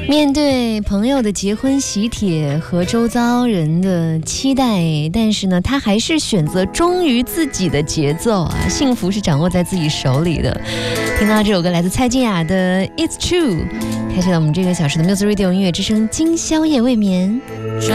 面对朋友的结婚喜帖和周遭人的期待，但是呢，他还是选择忠于自己的节奏啊！幸福是掌握在自己手里的。听到这首歌来自蔡健雅的《It's True》，开始了我们这个小时的 Music Radio 音乐之声，今宵夜未眠。